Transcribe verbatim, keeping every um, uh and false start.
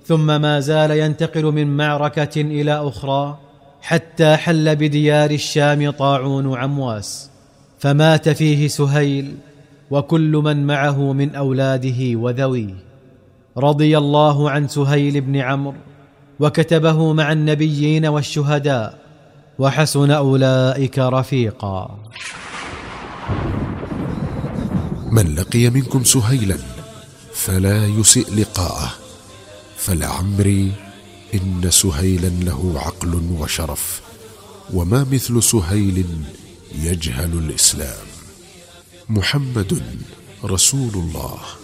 ثم ما زال ينتقل من معركة إلى أخرى حتى حل بديار الشام طاعون عمواس، فمات فيه سهيل وكل من معه من أولاده وذويه. رضي الله عن سهيل بن عمرو وكتبه مع النبيين والشهداء، وحسن أولئك رفيقا. من لقي منكم سهيلا فلا يسئ لقاءه، فلعمري إن سهيلا له عقل وشرف، وما مثل سهيل يجهل الإسلام. محمد رسول الله.